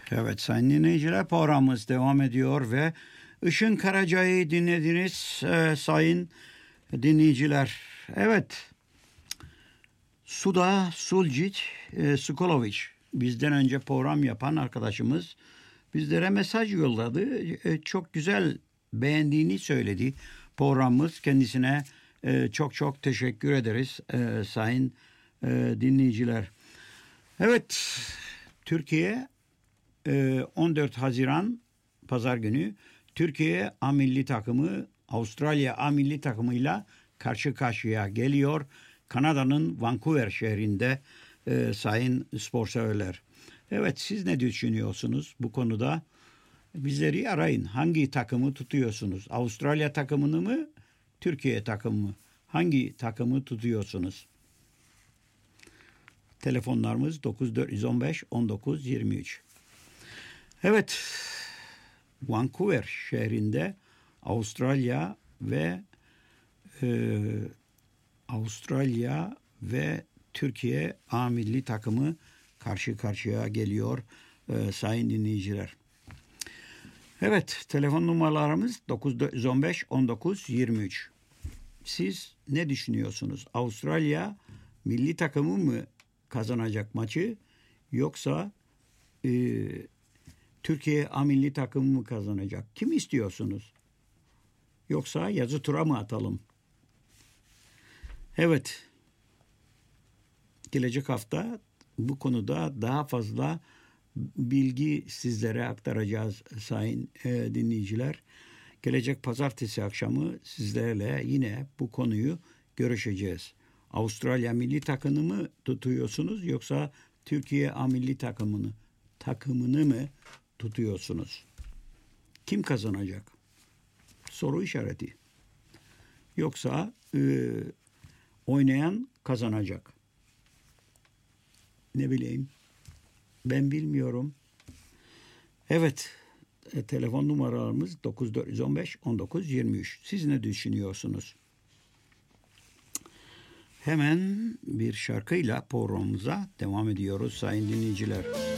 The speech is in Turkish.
Evet sayın dinleyiciler, programımız devam ediyor ve Işın Karaca'yı dinlediniz sayın dinleyiciler. Evet, Suda Suljic Skolovic, bizden önce program yapan arkadaşımız bizlere mesaj yolladı. Çok güzel, beğendiğini söyledi programımız. Kendisine çok çok teşekkür ederiz sayın dinleyiciler. Evet, Türkiye 14 Haziran Pazar günü Türkiye A milli takımı Avustralya A milli takımıyla karşı karşıya geliyor. Kanada'nın Vancouver şehrinde sayın spor severler. Evet, siz ne düşünüyorsunuz bu konuda? Bizleri arayın. Hangi takımı tutuyorsunuz? Avustralya takımını mı? Türkiye takımı mı? Hangi takımı tutuyorsunuz? Telefonlarımız 9415 19 23. Evet, Vancouver şehrinde Avustralya ve Türkiye A milli takımı karşı karşıya geliyor sayın dinleyiciler. Evet, telefon numaralarımız 9415 19 23. Siz ne düşünüyorsunuz? Avustralya milli takımı mı kazanacak maçı, yoksa Türkiye A milli takımı mı kazanacak? Kim istiyorsunuz? Yoksa yazı tura mı atalım? Evet, gelecek hafta bu konuda daha fazla bilgi sizlere aktaracağız sayın dinleyiciler. Gelecek pazartesi akşamı sizlerle yine bu konuyu görüşeceğiz. Avustralya milli takımını mı tutuyorsunuz, yoksa Türkiye A milli takımını mı tutuyorsunuz? Kim kazanacak? Soru işareti. Yoksa oynayan kazanacak. Ne bileyim. Ben bilmiyorum. Evet. Telefon numaralarımız 9415 19 23. Siz ne düşünüyorsunuz? Hemen bir şarkıyla programımıza devam ediyoruz sayın dinleyiciler.